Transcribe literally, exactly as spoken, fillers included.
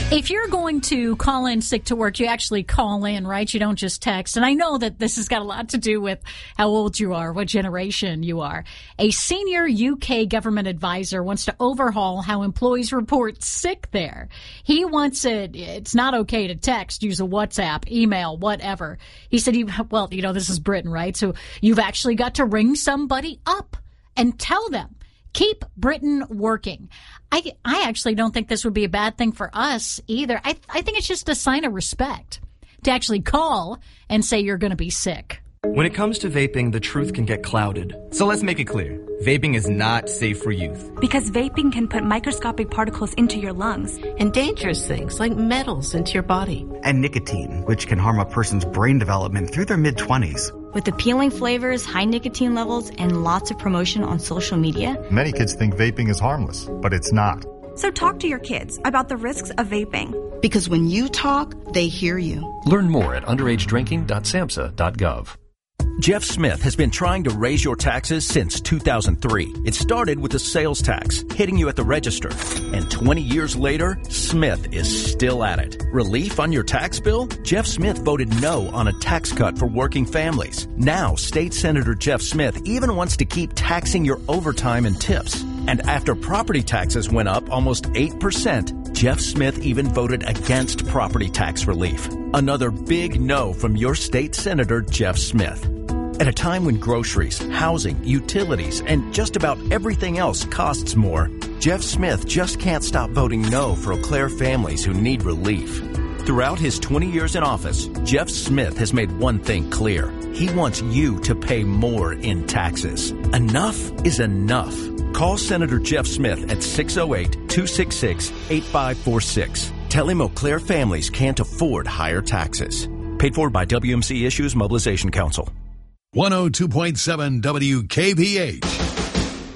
If you're going to call in sick to work, you actually call in, right? You don't just text. And I know that this has got a lot to do with how old you are, what generation you are. A senior U K government advisor wants to overhaul how employees report sick there. He wants it, it's not okay to text, use a WhatsApp, email, whatever. He said, you, well, you know, this is Britain, right? So you've actually got to ring somebody up and tell them. Keep Britain working. I, I actually don't think this would be a bad thing for us either. I, I think it's just a sign of respect to actually call and say you're going to be sick. When it comes to vaping, the truth can get clouded. So let's make it clear. Vaping is not safe for youth. Because vaping can put microscopic particles into your lungs. And dangerous things like metals into your body. And nicotine, which can harm a person's brain development through their mid-twenties. With appealing flavors, high nicotine levels, and lots of promotion on social media. Many kids think vaping is harmless, but it's not. So talk to your kids about the risks of vaping. Because when you talk, they hear you. Learn more at underage drinking dot samhsa dot gov. Jeff Smith has been trying to raise your taxes since two thousand three. It started with the sales tax, hitting you at the register. And twenty years later, Smith is still at it. Relief on your tax bill? Jeff Smith voted no on a tax cut for working families. Now, State Senator Jeff Smith even wants to keep taxing your overtime and tips. And after property taxes went up almost eight percent, Jeff Smith even voted against property tax relief. Another big no from your state senator, Jeff Smith. At a time when groceries, housing, utilities, and just about everything else costs more, Jeff Smith just can't stop voting no for Eau Claire families who need relief. Throughout his twenty years in office, Jeff Smith has made one thing clear. He wants you to pay more in taxes. Enough is enough. Call Senator Jeff Smith at six oh eight, two six six, eight five four six. Tell him Eau Claire families can't afford higher taxes. Paid for by W M C Issues Mobilization Council. one oh two point seven W K V H.